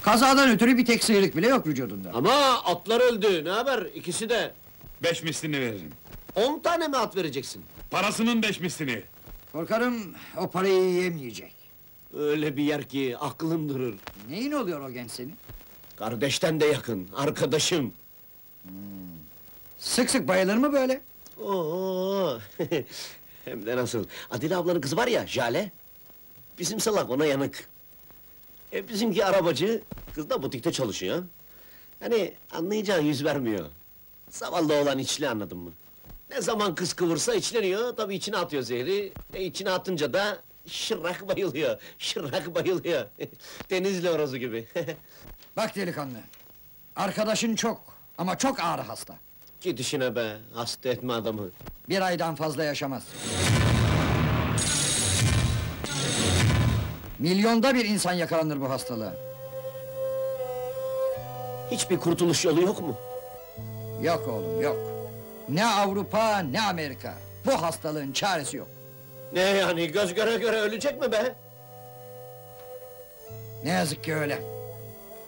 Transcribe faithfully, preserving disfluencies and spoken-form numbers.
Kazadan ötürü bir tek sıyrık bile yok vücudunda. Ama atlar öldü, ne haber? İkisi de. Beş mislini veririm. On tane mi at vereceksin? Parasının beş mislini. Korkarım o parayı yiyemeyecek. Öyle bir yer ki aklın durur. Neyin oluyor o genç senin? Kardeşten de yakın, arkadaşım. Sık sık bayılır mı böyle? Oo. Hem de nasıl? Adile ablanın kızı var ya, Jale. Bizim salak ona yanık. E bizimki arabacı, kız da butikte çalışıyor. Hani anlayacağın yüz vermiyor. Zavallı olan içli, anladın mı? Ne zaman kız kıvırsa içleniyor, tabii içine atıyor zehri. E içine atınca da şırrak bayılıyor, şırrak bayılıyor. Denizli horozu gibi. Bak delikanlı, arkadaşın çok ama çok ağır hasta. Git işine be, hasta etme adamı. Bir aydan fazla yaşamaz. Milyonda bir insan yakalanır bu hastalığa. Hiçbir kurtuluş yolu yok mu? Yok oğlum, yok. Ne Avrupa, ne Amerika. Bu hastalığın çaresi yok. Ne yani, göz göre göre ölecek mi be? Ne yazık ki öyle.